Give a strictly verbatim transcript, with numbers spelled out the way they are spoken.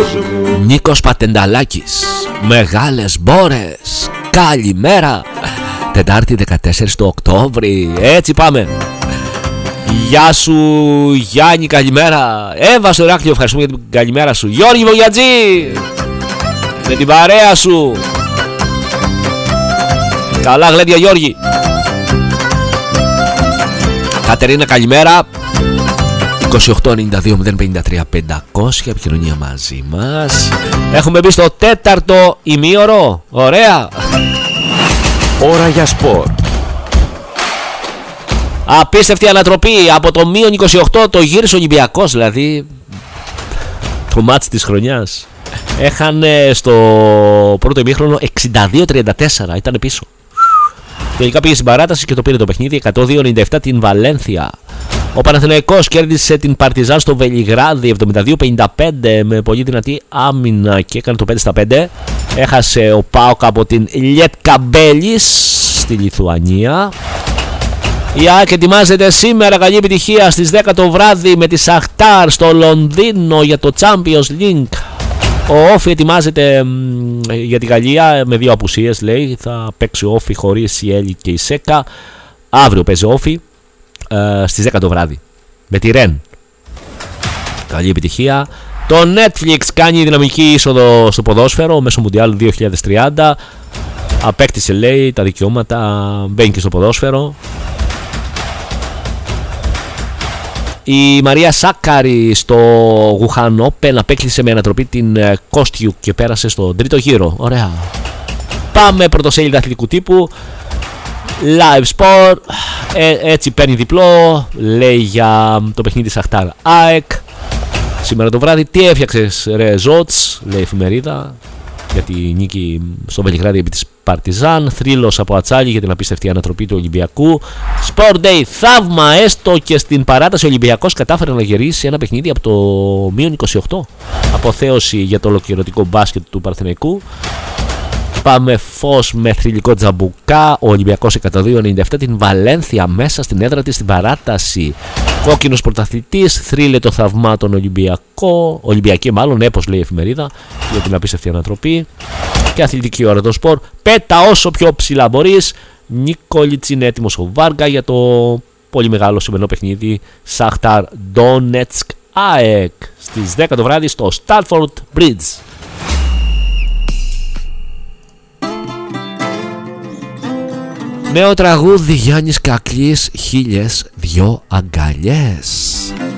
Νίκος Πατενταλάκης, μεγάλες μπόρες, καλημέρα. Τετάρτη δεκατέσσερις του Οκτώβρη. Έτσι πάμε. Γεια σου Γιάννη, καλημέρα. Εύα στο Ηράκλειο, ευχαριστούμε για την καλημέρα σου. Γιώργη Βογιατζή, με την παρέα σου. Καλά γλέντια Γιώργη. Κατερίνα, καλημέρα. είκοσι οκτώ ενενήντα δύο μηδέν πενήντα τρία πεντακόσια, επικοινωνία μαζί μας. Έχουμε μπει στο τέταρτο ημίωρο. Ωραία. Ώρα για σπορ. Απίστευτη ανατροπή από το μείον είκοσι οκτώ. Το γύρισε ο Ολυμπιακός, δηλαδή το μάτς της χρονιάς. Έχανε στο πρώτο ημίχρονο εξήντα δύο τριάντα τέσσερα. Ήταν πίσω. Τελικά πήγε στην παράταση και το πήρε το παιχνίδι. εκατόν δύο ενενήντα επτά την Βαλένθια. Ο Παναθηναϊκός κέρδισε την Παρτιζάν στο Βελιγράδι εβδομήντα δύο πενήντα πέντε με πολύ δυνατή άμυνα και έκανε το πέντε στα πέντε. Έχασε ο ΠΑΟΚ από την Λιετκαμπέλης στη Λιθουανία. Η ΑΕΚ ετοιμάζεται σήμερα, καλή επιτυχία, στις δέκα το βράδυ με τη Σαχτάρ στο Λονδίνο για το Champions League. Ο Όφι ετοιμάζεται μ, για τη Γαλλία με δύο απουσίες, λέει. Θα παίξει ο Όφι χωρίς η Έλλη και η Σέκα. Αύριο παίζει ο Όφι ε, στις δέκα το βράδυ με τη Ρεν. Καλή επιτυχία. Το Netflix κάνει δυναμική είσοδο στο ποδόσφαιρο μέσω Μουντιάλ δύο χιλιάδες τριάντα. Απέκτησε, λέει, τα δικαιώματα, μπαίνει και στο ποδόσφαιρο. Η Μαρία Σάκαρη στο Wuhan Open απέκλεισε με ανατροπή την Κόστιου και πέρασε στον τρίτο γύρο. Ωραία. Πάμε πρωτοσέλιδα αθλητικού τύπου. Live Sport. Ε, έτσι παίρνει διπλό. Λέει για το παιχνίδι Σαχτάρ ΑΕΚ. Σήμερα το βράδυ. Τι έφτιαξες ρε Ζότς, λέει η εφημερίδα, για τη νίκη στο Βελιγράδι επί της Παρτιζάν. Θρύλος από ατσάλι για την απίστευτη ανατροπή του Ολυμπιακού. Sport Day, θαύμα, έστω και στην παράταση ο Ολυμπιακός κατάφερε να γυρίσει ένα παιχνίδι από το μείον είκοσι οκτώ. Αποθέωση για το ολοκληρωτικό μπάσκετ του Παρθεναϊκού. Πάμε φως με θρυλικό τζαμπουκά. Ο Ολυμπιακός εκατόν δύο ενενήντα επτά την Βαλένθια μέσα στην έδρα της στην παράταση. Κόκκινος πρωταθλητής, θρύλε το θαυμάτων Ολυμπιακό. Ολυμπιακή, μάλλον, έπως λέει η εφημερίδα, για την απίστευτη ανατροπή. Και αθλητική ώρα το σπορ. Πέτα όσο πιο ψηλά μπορείς. Νίκολιτς είναι έτοιμος ο Βάργα για το πολύ μεγάλο σημερινό παιχνίδι Σαχτάρ Ντόνετσκ ΑΕΚ στις δέκα το βράδυ στο Stamford Bridge. Νέο τραγούδι Γιάννης Κακλής, χίλιες δυο αγκαλιές.